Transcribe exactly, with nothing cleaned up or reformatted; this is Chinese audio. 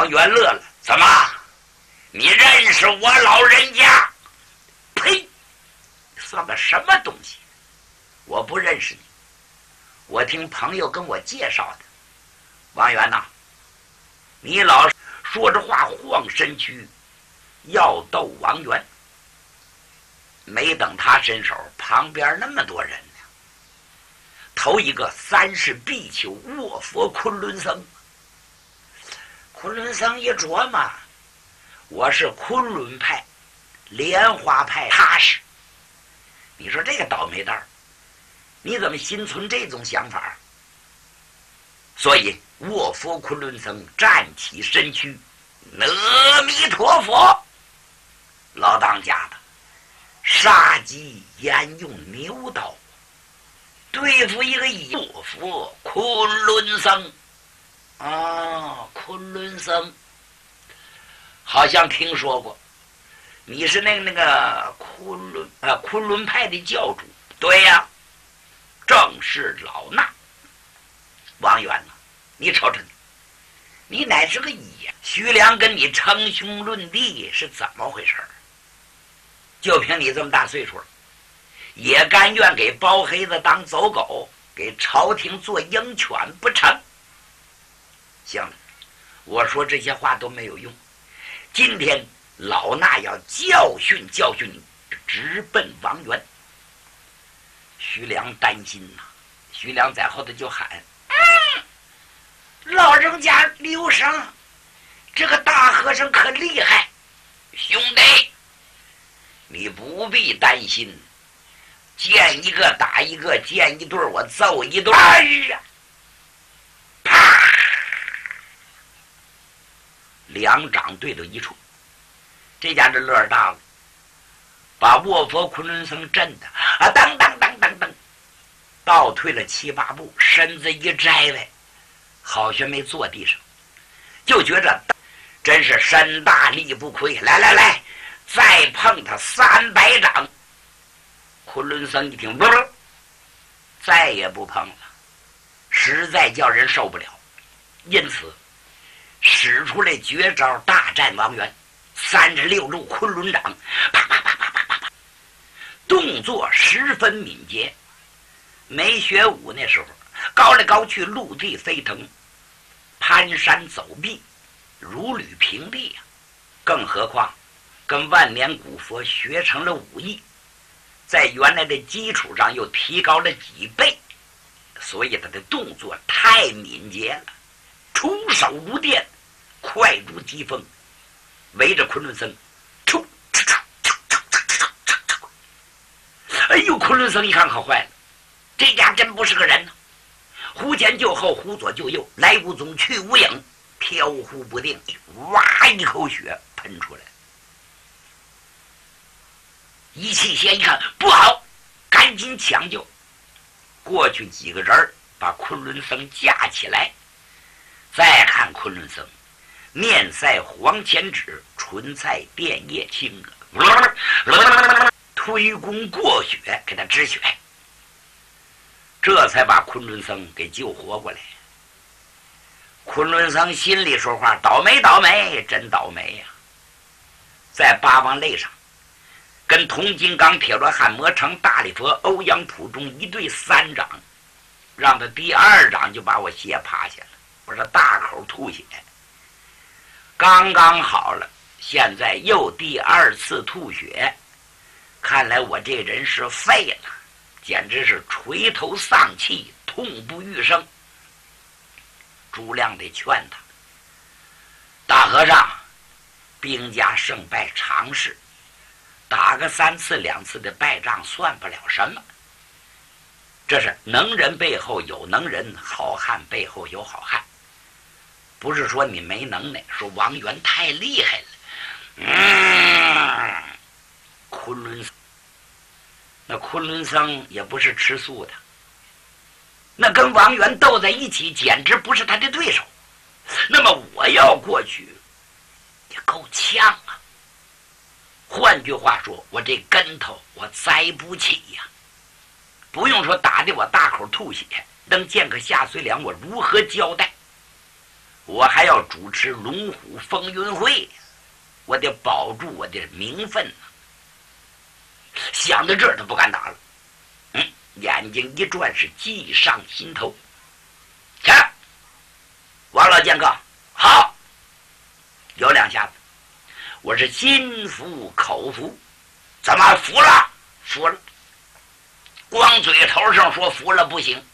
王元乐了，怎么？你认识我老人家？呸！算个什么东西？我不认识你，我听朋友跟我介绍的。王元呐，你老说着话晃身躯，要斗王元。没等他伸手，旁边那么多人呢。头一个三世比丘卧佛昆仑僧。昆仑僧一琢磨，我是昆仑派，莲花派他是。你说这个倒霉蛋儿，你怎么心存这种想法？所以卧佛昆仑僧站起身躯，阿弥陀佛，老当家的，杀鸡焉用牛刀，对付一个卧佛昆仑僧。哦，昆仑僧好像听说过，你是那个那个昆仑啊昆仑派的教主。对呀、啊，正是老衲。王元呐，你瞅瞅你，你乃是个野。徐良跟你称兄论弟是怎么回事？就凭你这么大岁数了，也甘愿给包黑子当走狗，给朝廷做鹰犬不成？行了，我说这些话都没有用。今天老衲要教训教训你，直奔王元。徐良担心呐、啊，徐良在后头就喊：“嗯，老人家留声，这个大和尚可厉害，兄弟，你不必担心，见一个打一个，见一对我揍一对。”哎呀，啪！两掌对到一处，这家这乐儿大了，把卧佛昆仑僧震的啊，当当当当当，倒退了七八步，身子一摘来，好像没坐地上，就觉着真是身大力不亏。来来来，再碰他三百掌。昆仑僧一听，不，再也不碰了，实在叫人受不了，因此使出来绝招大战王元，三十六路昆仑掌，啪啪啪啪啪啪啪，动作十分敏捷。没学武那时候，高来高去，陆地飞腾，攀山走壁，如履平地呀、啊。更何况跟万年古佛学成了武艺，在原来的基础上又提高了几倍，所以他的动作太敏捷了，出手如电，快如疾风，围着昆仑僧，出出出出出出出出！哎呦，昆仑僧一看可坏了，这家真不是个人呢、啊！忽前就后，忽左就右，来无踪，去无影，飘忽不定，哇！一口血喷出来。一气仙一看不好，赶紧抢救。过去几个人把昆仑僧架起来，再看昆仑僧，面赛黄钱纸，唇赛电叶青，推弓过血，给他止血，这才把昆仑僧给救活过来。昆仑僧心里说话：倒霉倒霉，真倒霉呀、啊！在八王类上，跟铜金刚、铁罗汉、魔城、大力佛、欧阳普中一对三掌，让他第二掌就把我血趴下了，我说大口吐血，刚刚好了，现在又第二次吐血，看来我这人是废了，简直是垂头丧气，痛不欲生。朱亮得劝他：大和尚，兵家胜败常事，打个三次两次的败仗算不了什么，这是能人背后有能人，好汉背后有好汉，不是说你没能耐，说王元太厉害了。嗯，昆仑那昆仑僧也不是吃素的，那跟王元斗在一起简直不是他的对手，那么我要过去也够呛啊。换句话说，我这跟头我栽不起呀、啊！不用说打的我大口吐血，能见个下水脸，我如何交代？ 我还要主持龙虎风云会，我得保住我的名分呢。想到这儿，他不敢打了。嗯，眼睛一转，是计上心头。看，王老剑客，好，有两下子。我是心服口服，怎么服了？服了。光嘴头上说服了不行，